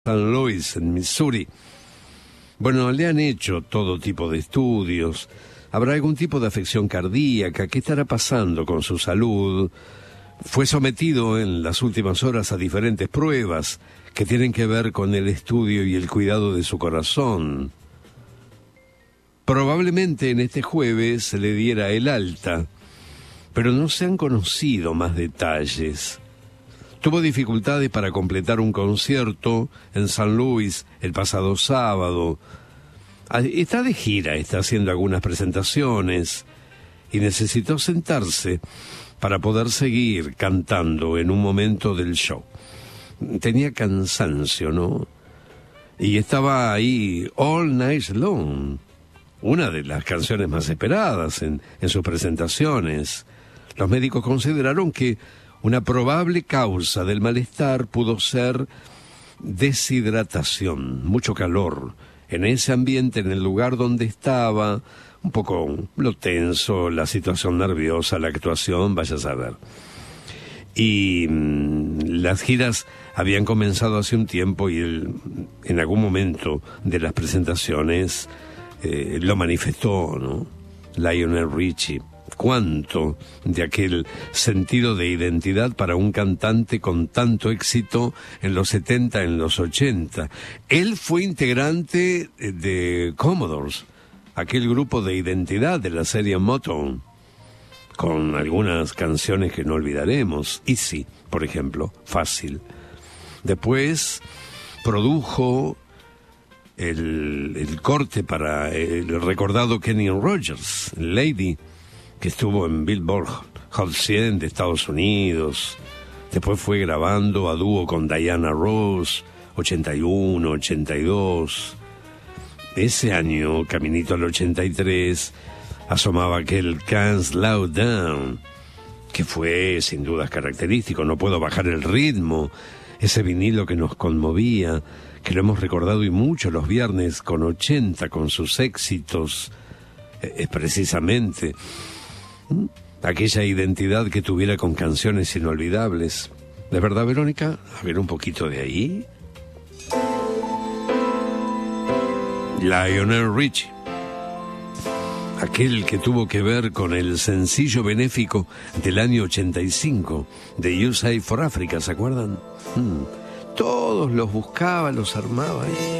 San Luis, en Missouri. Bueno, le han hecho todo tipo de estudios. ¿Habrá algún tipo de afección cardíaca? ¿Qué estará pasando con su salud? Fue sometido en las últimas horas a diferentes pruebas que tienen que ver con el estudio y el cuidado de su corazón. Probablemente en este jueves se le diera el alta, pero no se han conocido más detalles. Tuvo dificultades para completar un concierto en San Luis el pasado sábado. Está de gira, está haciendo algunas presentaciones y necesitó sentarse para poder seguir cantando en un momento del show. Tenía cansancio, ¿no? Y estaba ahí All Night Long, una de las canciones más esperadas en sus presentaciones. Los médicos consideraron que una probable causa del malestar pudo ser deshidratación, mucho calor en ese ambiente, en el lugar donde estaba, un poco lo tenso, la situación nerviosa, la actuación, vaya a saber. Y las giras habían comenzado hace un tiempo y él, en algún momento de las presentaciones, lo manifestó, ¿no? Lionel Richie. ¿Cuánto de aquel sentido de identidad para un cantante con tanto éxito en los 70, en los 80? Él fue integrante de Commodores, aquel grupo de identidad de la serie Motown, con algunas canciones que no olvidaremos. Easy, por ejemplo, Fácil. Después produjo el corte para el recordado Kenny Rogers, Lady, que estuvo en Billboard Hot 100 de Estados Unidos. Después fue grabando a dúo con Diana Ross, 81, 82. Ese año, caminito al 83, asomaba aquel Can't Slow Down, que fue sin dudas característico. No puedo bajar el ritmo, ese vinilo que nos conmovía, que lo hemos recordado y mucho los viernes con 80, con sus éxitos, es precisamente aquella identidad que tuviera con canciones inolvidables. ¿De verdad, Verónica? A ver un poquito de ahí. Lionel Richie, aquel que tuvo que ver con el sencillo benéfico del año 85 de USAID for Africa, ¿se acuerdan? Todos los buscaba, los armaba ahí.